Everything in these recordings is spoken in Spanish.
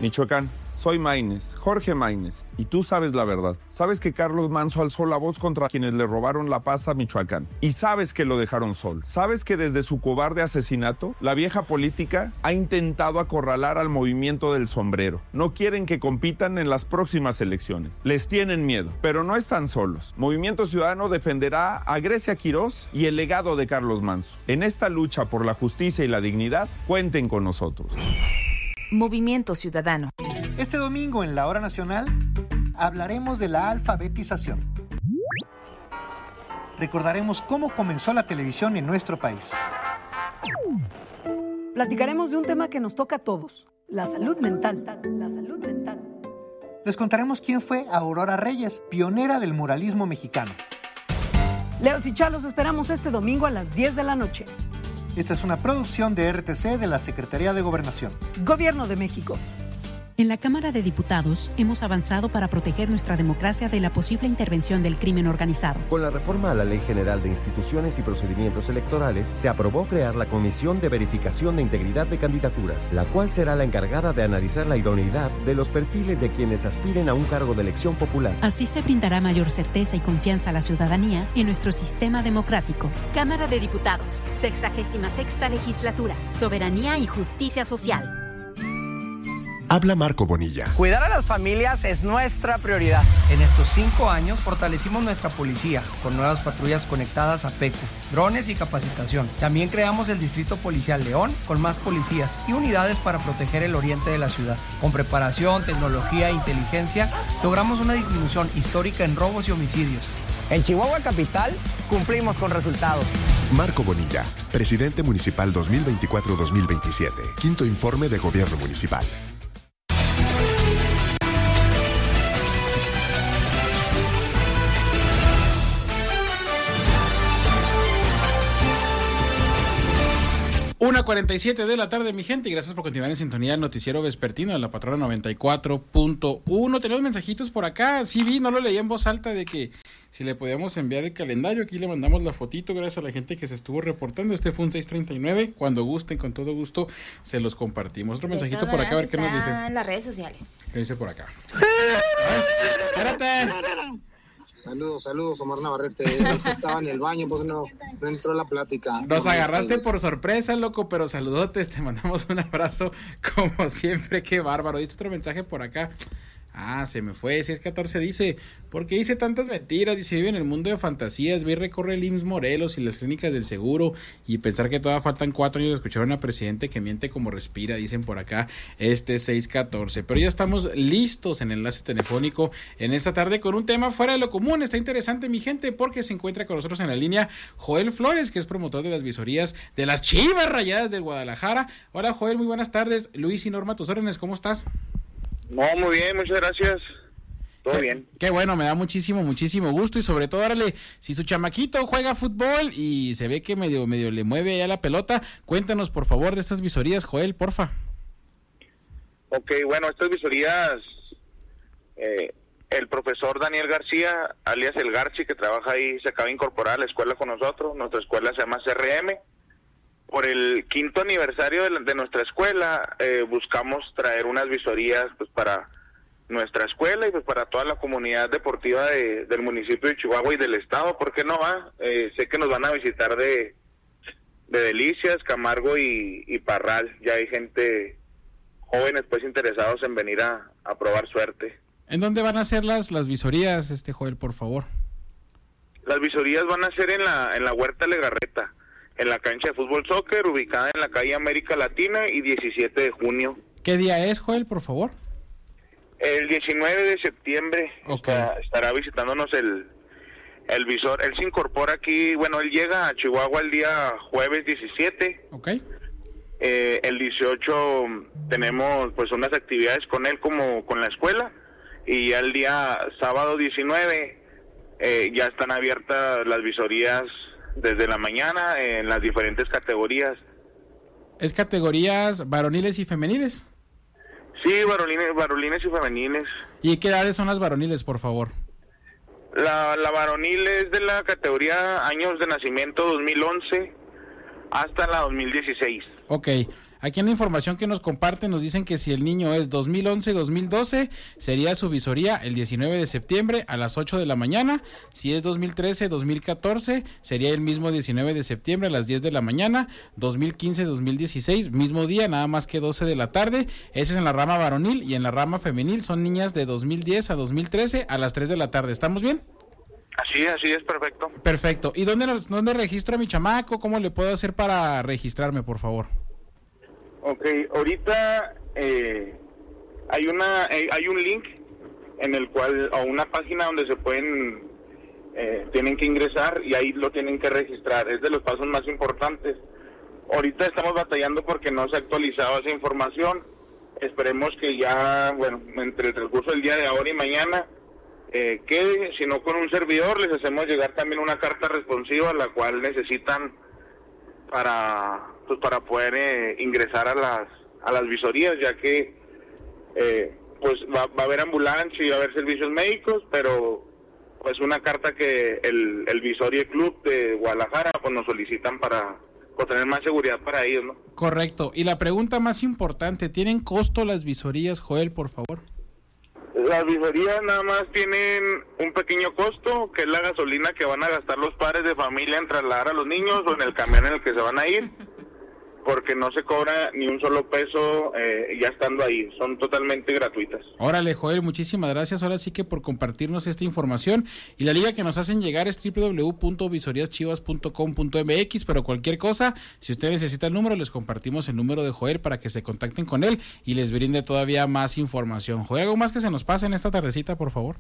Michoacán, soy Maínez, Jorge Maínez, y tú sabes la verdad. Sabes que Carlos Manzo alzó la voz contra quienes le robaron la paz a Michoacán. Y sabes que lo dejaron solo. Sabes que desde su cobarde asesinato, la vieja política ha intentado acorralar al movimiento del sombrero. No quieren que compitan en las próximas elecciones. Les tienen miedo, pero no están solos. Movimiento Ciudadano defenderá a Grecia Quirós y el legado de Carlos Manzo. En esta lucha por la justicia y la dignidad, cuenten con nosotros. Movimiento Ciudadano. Este domingo en la Hora Nacional hablaremos de la alfabetización. Recordaremos cómo comenzó la televisión en nuestro país. Platicaremos de un tema que nos toca a todos, la salud mental. Les contaremos quién fue Aurora Reyes, pionera del muralismo mexicano. Leos y Chalos esperamos este domingo a las 10 de la noche. Esta es una producción de RTC de la Secretaría de Gobernación. Gobierno de México. En la Cámara de Diputados hemos avanzado para proteger nuestra democracia de la posible intervención del crimen organizado. Con la reforma a la Ley General de Instituciones y Procedimientos Electorales, se aprobó crear la Comisión de Verificación de Integridad de Candidaturas, la cual será la encargada de analizar la idoneidad de los perfiles de quienes aspiren a un cargo de elección popular. Así se brindará mayor certeza y confianza a la ciudadanía en nuestro sistema democrático. Cámara de Diputados, 66ª Legislatura, Soberanía y Justicia Social. Habla Marco Bonilla. Cuidar a las familias es nuestra prioridad. En estos 5 años fortalecimos nuestra policía con nuevas patrullas conectadas a PECU, drones y capacitación. También creamos el Distrito Policial León con más policías y unidades para proteger el oriente de la ciudad. Con preparación, tecnología e inteligencia, logramos una disminución histórica en robos y homicidios. En Chihuahua Capital cumplimos con resultados. Marco Bonilla, presidente municipal 2024-2027. Quinto informe de gobierno municipal. Una 47 de la tarde, mi gente, y gracias por continuar en sintonía del noticiero vespertino de la Patrona 94.1. Tenemos mensajitos por acá, sí vi, no lo leí en voz alta, de que si le podíamos enviar el calendario. Aquí le mandamos la fotito, gracias a la gente que se estuvo reportando. Este fue un 639, cuando gusten, con todo gusto, se los compartimos. Otro mensajito por acá, a ver qué nos dice. En las redes sociales. ¿Qué dice por acá? ¡Espérate! Saludos, Omar Navarrete. Estaba en el baño, pues no entró la plática. Nos agarraste por sorpresa, loco, pero saludotes, te mandamos un abrazo, como siempre, qué bárbaro. Dice otro mensaje por acá. Ah, se me fue, 614 dice, ¿por qué dice tantas mentiras? Dice, vive en el mundo de fantasías, ve y recorre el IMSS Morelos y las clínicas del seguro y pensar que todavía faltan 4 años de escuchar a una presidente que miente como respira, dicen por acá, 614. Pero ya estamos listos en el enlace telefónico en esta tarde con un tema fuera de lo común. Está interesante, mi gente, porque se encuentra con nosotros en la línea Joel Flores, que es promotor de las visorías de las Chivas Rayadas del Guadalajara. Hola, Joel, muy buenas tardes. Luis y Norma, tus órdenes, ¿cómo estás? No, muy bien, muchas gracias. Todo bien. Qué bueno, me da muchísimo gusto y sobre todo, órale, si su chamaquito juega fútbol y se ve que medio le mueve allá la pelota, cuéntanos por favor de estas visorías, Joel, porfa. Ok, bueno, estas visorías, el profesor Daniel García, alias El Garci, que trabaja ahí, se acaba de incorporar a la escuela con nosotros. Nuestra escuela se llama CRM. Por el 5º aniversario de nuestra escuela, buscamos traer unas visorías pues para nuestra escuela y pues para toda la comunidad deportiva del municipio de Chihuahua y del estado. ¿Por qué no va? Sé que nos van a visitar de Delicias, Camargo y Parral. Ya hay gente, jóvenes pues interesados en venir a probar suerte. ¿En dónde van a ser las visorías, Joel, por favor? Las visorías van a ser en la Huerta Legarreta, en la cancha de fútbol soccer, ubicada en la calle América Latina y 17 de junio. ¿Qué día es, Joel, por favor? El 19 de septiembre. Okay. Estará visitándonos el visor. Él se incorpora aquí, bueno, él llega a Chihuahua el día jueves 17. Ok. El 18 tenemos pues unas actividades con él como con la escuela, y ya el día sábado 19 ya están abiertas las visorías desde la mañana en las diferentes categorías. ¿Es categorías varoniles y femeniles? Sí, varoniles y femeniles. ¿Y qué edades son las varoniles, por favor? La varonil es de la categoría años de nacimiento 2011 hasta la 2016. Ok. Aquí en la información que nos comparten nos dicen que si el niño es 2011-2012, sería su visoría el 19 de septiembre a las 8 de la mañana. Si es 2013-2014, sería el mismo 19 de septiembre a las 10 de la mañana. 2015-2016, mismo día, nada más que 12 de la tarde. Ese es en la rama varonil, y en la rama femenil son niñas de 2010 a 2013 a las 3 de la tarde. ¿Estamos bien? Así es, perfecto. Perfecto. ¿Y dónde registro a mi chamaco? ¿Cómo le puedo hacer para registrarme, por favor? Ok, ahorita hay un link en el cual, o una página donde se tienen que ingresar y ahí lo tienen que registrar. Es de los pasos más importantes. Ahorita estamos batallando porque no se ha actualizado esa información. Esperemos que ya, entre el transcurso del día de ahora y mañana, que si no con un servidor les hacemos llegar también una carta responsiva, la cual necesitan para poder ingresar a las visorías, ya que pues va a haber ambulancia y va a haber servicios médicos, pero pues una carta que el Visorie Club de Guadalajara pues nos solicitan para tener más seguridad para ellos, ¿no? Correcto. Y la pregunta más importante, ¿tienen costo las visorías, Joel, por favor? Las visorías nada más tienen un pequeño costo, que es la gasolina que van a gastar los padres de familia en trasladar a los niños o en el camión en el que se van a ir, porque no se cobra ni un solo peso ya estando ahí, son totalmente gratuitas. Órale, Joel, muchísimas gracias, ahora sí que por compartirnos esta información, y la liga que nos hacen llegar es www.visoriaschivas.com.mx, pero cualquier cosa, si usted necesita el número, les compartimos el número de Joel para que se contacten con él y les brinde todavía más información. Joel, ¿algo más que se nos pase en esta tardecita, por favor?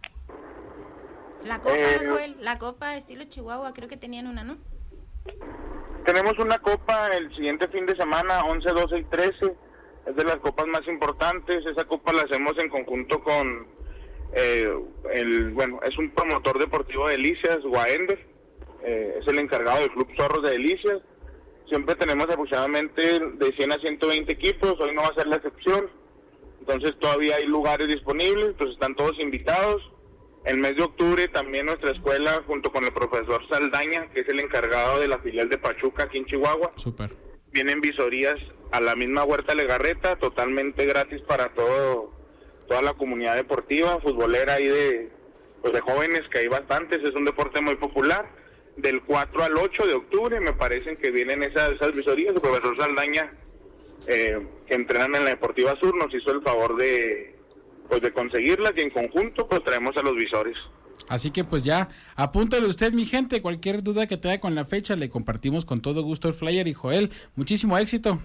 La copa, Joel, la copa estilo Chihuahua, creo que tenían una, ¿no? Tenemos una copa el siguiente fin de semana, 11, 12 y 13, es de las copas más importantes. Esa copa la hacemos en conjunto con es un promotor deportivo de Delicias, Guaender, es el encargado del Club Zorros de Delicias. Siempre tenemos aproximadamente de 100 a 120 equipos, hoy no va a ser la excepción, entonces todavía hay lugares disponibles, pues están todos invitados. El mes de octubre también nuestra escuela, junto con el profesor Saldaña, que es el encargado de la filial de Pachuca aquí en Chihuahua, Super. Vienen visorías a la misma Huerta Legarreta, totalmente gratis para toda la comunidad deportiva, futbolera y de jóvenes, que hay bastantes, es un deporte muy popular. Del 4 al 8 de octubre me parecen que vienen esas visorías. El profesor Saldaña, que entrenan en la Deportiva Sur, nos hizo el favor de conseguirlas, y en conjunto pues traemos a los visores. Así que pues ya, apúntale usted, mi gente, cualquier duda que tenga con la fecha, le compartimos con todo gusto el flyer. Y Joel, muchísimo éxito.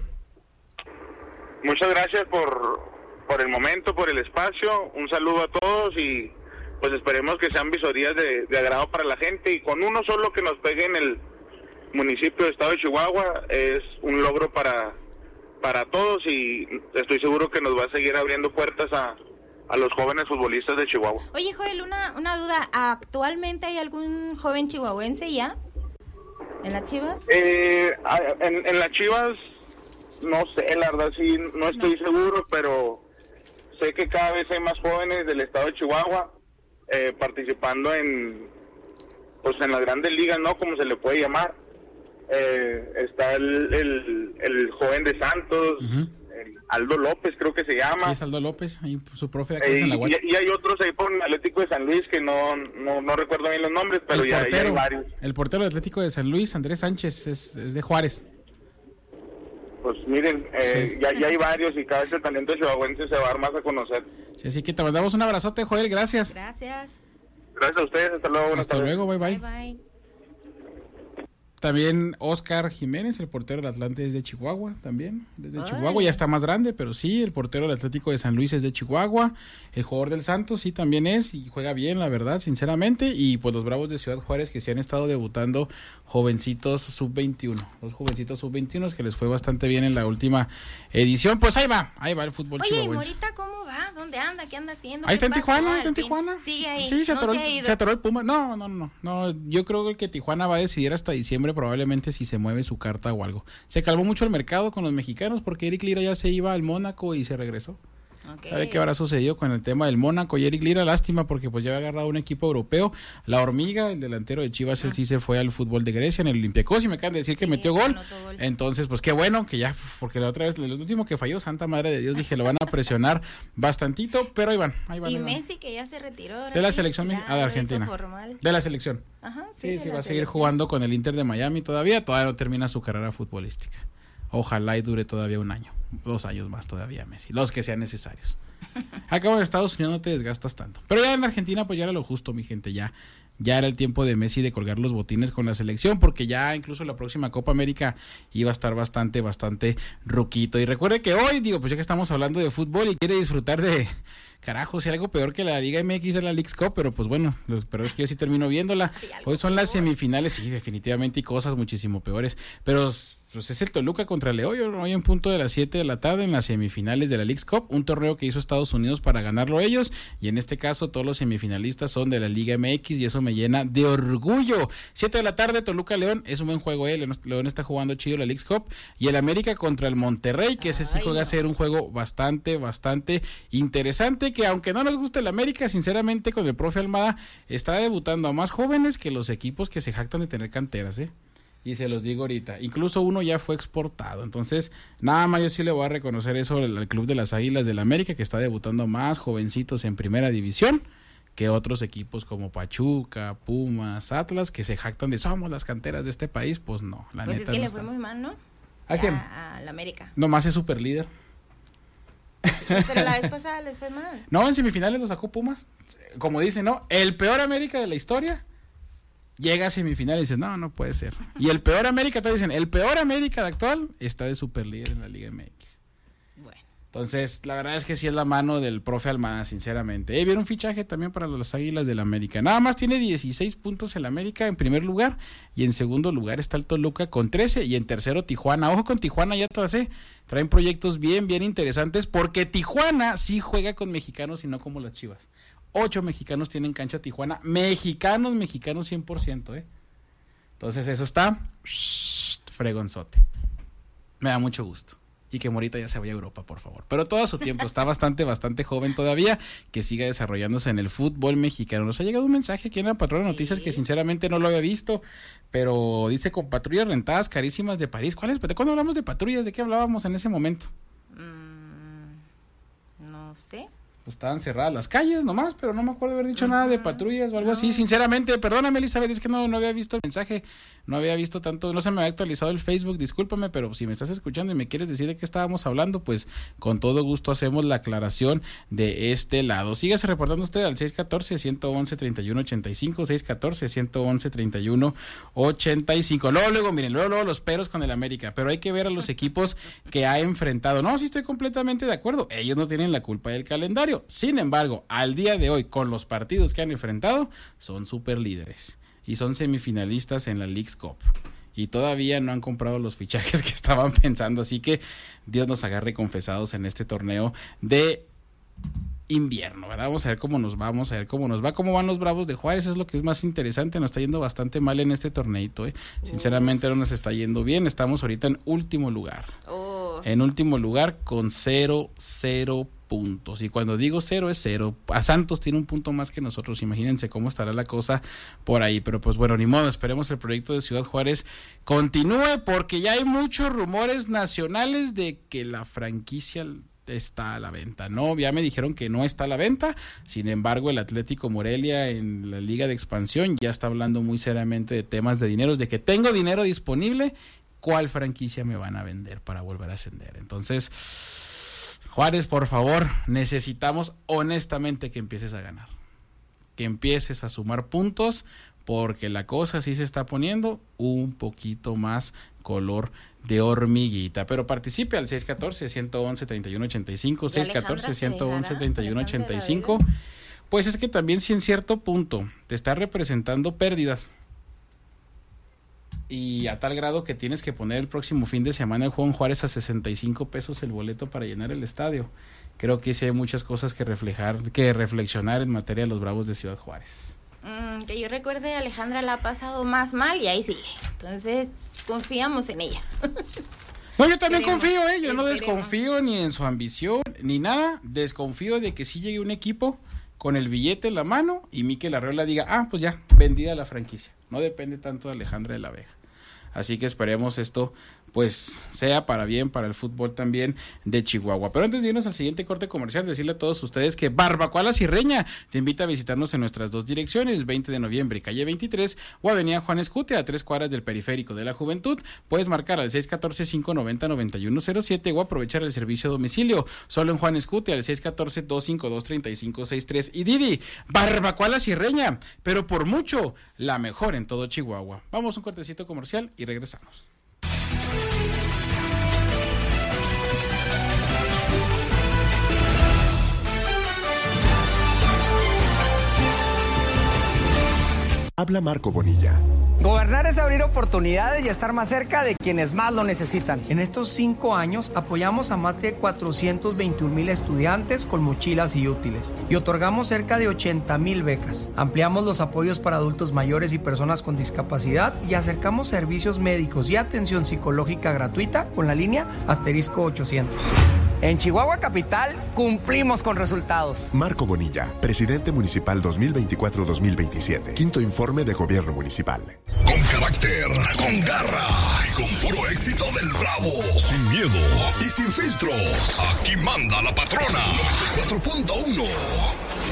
Muchas gracias por el momento, por el espacio, un saludo a todos, y pues esperemos que sean visorías de agrado para la gente, y con uno solo que nos pegue en el municipio de Estado de Chihuahua es un logro para todos, y estoy seguro que nos va a seguir abriendo puertas a los jóvenes futbolistas de Chihuahua. Oye, Joel, una duda, ¿actualmente hay algún joven chihuahuense ya en las Chivas? En las Chivas, no sé, la verdad sí, no estoy seguro, pero sé que cada vez hay más jóvenes del estado de Chihuahua participando en las grandes ligas, ¿no? Como se le puede llamar. Está el joven de Santos, Aldo López creo que se llama. Sí, es Aldo López, ahí su profe de acá en la Huacha. Y hay otros ahí por el Atlético de San Luis que no recuerdo bien los nombres, pero ya hay varios. El portero del Atlético de San Luis, Andrés Sánchez, es de Juárez. Pues miren, sí. ya hay varios, y cada vez el talento chihuahuense se va a dar más a conocer. Sí, así que te mandamos un abrazote, Joel, gracias. Gracias. Gracias a ustedes, hasta luego. Hasta luego, bye. Bye. También Oscar Jiménez, el portero del Atlante, es de Chihuahua también, desde Chihuahua, ya está más grande, pero sí, el portero del Atlético de San Luis es de Chihuahua, el jugador del Santos sí también es, y juega bien, la verdad, sinceramente, y pues los Bravos de Ciudad Juárez, que se han estado debutando jovencitos sub-21, los jovencitos sub-21 que les fue bastante bien en la última edición. Pues ahí va el fútbol chihuahuense. Oye, ¿y Morita cómo va? ¿Dónde anda? ¿Qué anda haciendo? Ahí está en Tijuana, Sigue ahí. Sí, se atoró el Puma. No, yo creo que Tijuana va a decidir hasta diciembre probablemente si se mueve su carta o algo. Se calmó mucho el mercado con los mexicanos porque Eric Lira ya se iba al Mónaco y se regresó. Okay. ¿Sabe qué habrá sucedido con el tema del Mónaco y Eric Lira? Lástima, porque pues ya había agarrado un equipo europeo. La Hormiga, el delantero de Chivas, él sí se fue al fútbol de Grecia, en el Olympiacos, y me acaban de decir que metió gol. Entonces, pues qué bueno que ya, porque la otra vez, el último que falló, Santa Madre de Dios, dije, lo van a presionar bastantito, pero ahí van. Y Messi, que ya se retiró. De la selección de Argentina. De la selección. Ajá, sí, va a seguir jugando con el Inter de Miami todavía no termina su carrera futbolística. Ojalá y dure todavía 1 año, 2 años más todavía Messi, los que sean necesarios. Acá en Estados Unidos no te desgastas tanto. Pero ya en Argentina pues ya era lo justo, mi gente, ya era el tiempo de Messi de colgar los botines con la selección, porque ya incluso la próxima Copa América iba a estar bastante ruquito. Y recuerde que hoy, pues ya que estamos hablando de fútbol y quiere disfrutar de... Carajo, si algo peor que la Liga MX es la Leagues Cup, pero pues bueno, pero es que yo sí termino viéndola. Hoy son las semifinales, sí, definitivamente, y cosas muchísimo peores, pero pues es el Toluca contra León, hoy en punto de las 7 de la tarde en las semifinales de la Leagues Cup, un torneo que hizo Estados Unidos para ganarlo ellos, y en este caso todos los semifinalistas son de la Liga MX, y eso me llena de orgullo. 7 de la tarde, Toluca-León, es un buen juego, León está jugando chido la Leagues Cup, y el América contra el Monterrey, que ese sí juega a ser un juego bastante interesante, que aunque no nos guste el América, sinceramente con el profe Almada está debutando a más jóvenes que los equipos que se jactan de tener canteras, y se los digo ahorita, incluso uno ya fue exportado, entonces nada más yo sí le voy a reconocer eso al Club de las Águilas del América, que está debutando más jovencitos en primera división que otros equipos como Pachuca, Pumas, Atlas, que se jactan de somos las canteras de este país. Pues no, la neta. Pues es que le fue muy mal, ¿no? ¿A quién? A la América. Nomás es super líder. Sí, pero la vez pasada les fue mal. No, en semifinales lo sacó Pumas, como dicen, ¿no? El peor América de la historia llega a semifinal y dices, no puede ser. Y el peor América, te dicen, el peor América de actual está de super líder en la Liga MX. Bueno. Entonces, la verdad es que sí es la mano del profe Almada, sinceramente. Viene un fichaje también para las Águilas del América. Nada más tiene 16 puntos el América en primer lugar, y en segundo lugar está el Toluca con 13, y en tercero Tijuana. Ojo con Tijuana, ya todas, traen proyectos bien interesantes, porque Tijuana sí juega con mexicanos y no como las Chivas. 8 mexicanos tienen cancha Tijuana, mexicanos 100%, Entonces eso está fregonzote. Me da mucho gusto. Y que Morita ya se vaya a Europa, por favor. Pero todo a su tiempo, está bastante joven todavía, que siga desarrollándose en el fútbol mexicano. Nos ha llegado un mensaje aquí en la Patrulla de Noticias que sinceramente no lo había visto, pero dice con patrullas rentadas carísimas de París. ¿Cuál es? ¿Cuándo hablamos de patrullas? ¿De qué hablábamos en ese momento? No sé. Pues estaban cerradas las calles nomás, pero no me acuerdo haber dicho nada de patrullas o algo así. Sinceramente, perdóname, Elizabeth, es que no había visto el mensaje, no había visto tanto, no se me había actualizado el Facebook, discúlpame, pero si me estás escuchando y me quieres decir de qué estábamos hablando, pues con todo gusto hacemos la aclaración de este lado. Sígase reportando usted al 614-111-3185, 614-111-3185. Luego, miren, luego los peros con el América, pero hay que ver a los equipos que ha enfrentado. No, sí estoy completamente de acuerdo, ellos no tienen la culpa del calendario. Sin embargo, al día de hoy, con los partidos que han enfrentado, son super líderes y son semifinalistas en la Leagues Cup. Y todavía no han comprado los fichajes que estaban pensando, así que Dios nos agarre confesados en este torneo de invierno, ¿verdad? Vamos a ver cómo nos va, cómo van los Bravos de Juárez, es lo que es más interesante. Nos está yendo bastante mal en este torneito, Sinceramente no nos está yendo bien, estamos ahorita en último lugar. En último lugar con 0 puntos, y cuando digo 0 es 0, a Santos tiene un punto más que nosotros, imagínense cómo estará la cosa por ahí, pero pues bueno, ni modo, esperemos el proyecto de Ciudad Juárez continúe, porque ya hay muchos rumores nacionales de que la franquicia está a la venta, ¿no? Ya me dijeron que no está a la venta, sin embargo el Atlético Morelia en la Liga de Expansión ya está hablando muy seriamente de temas de dinero, de que tengo dinero disponible, ¿cuál franquicia me van a vender para volver a ascender? Entonces, Juárez, por favor, necesitamos honestamente que empieces a ganar, que empieces a sumar puntos, porque la cosa sí se está poniendo un poquito más color de hormiguita. Pero participe al 614-111-3185, 614-111-3185. Pues es que también si en cierto punto te está representando pérdidas, y a tal grado que tienes que poner el próximo fin de semana el juego en Juárez a 65 pesos el boleto para llenar el estadio. Creo que sí hay muchas cosas que reflexionar en materia de los Bravos de Ciudad Juárez. Que yo recuerde, Alejandra la ha pasado más mal y ahí sigue. Entonces, confiamos en ella. No, yo también confío, yo no desconfío ni en su ambición, ni nada. Desconfío de que sí llegue un equipo con el billete en la mano y Mikel Arriola diga, pues ya, vendida la franquicia. No depende tanto de Alejandra de la Vega. Así que esperemos esto pues sea para bien para el fútbol también de Chihuahua. Pero antes de irnos al siguiente corte comercial, decirle a todos ustedes que Barbacoa La Sirreña te invita a visitarnos en nuestras dos direcciones, 20 de noviembre, calle 23, o avenida Juan Escute, a 3 cuadras del Periférico de la Juventud. Puedes marcar al 614-590-9107 o aprovechar el servicio a domicilio, solo en Juan Escute, al 614-252-3563. Y Didi, Barbacoa La Sirreña, pero por mucho, la mejor en todo Chihuahua. Vamos a un cortecito comercial y regresamos. Habla Marco Bonilla. Gobernar es abrir oportunidades y estar más cerca de quienes más lo necesitan. En estos 5 años apoyamos a más de 421,000 estudiantes con mochilas y útiles y otorgamos cerca de 80,000 becas. Ampliamos los apoyos para adultos mayores y personas con discapacidad y acercamos servicios médicos y atención psicológica gratuita con la línea *800. En Chihuahua Capital cumplimos con resultados. Marco Bonilla, presidente municipal 2024-2027. Quinto informe de gobierno municipal. Con carácter, con garra y con puro éxito del Bravo. Sin miedo y sin filtros. Aquí manda la patrona. 94.1.